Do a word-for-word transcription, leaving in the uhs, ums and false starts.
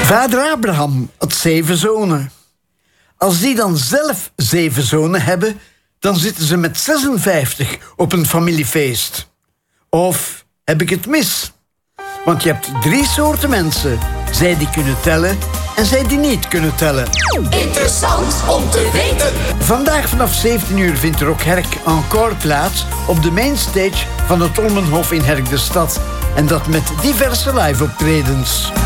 Vader Abraham had zeven zonen. Als die dan zelf zeven zonen hebben, dan zitten ze met zesenvijftig op een familiefeest. Of heb ik het mis? Want je hebt drie soorten mensen. Zij die kunnen tellen en zij die niet kunnen tellen. Interessant om te weten. Vandaag vanaf zeventien uur vindt er ook Herk Encore plaats op de mainstage van het Olmenhof in Herk de Stad. En dat met diverse live-optredens.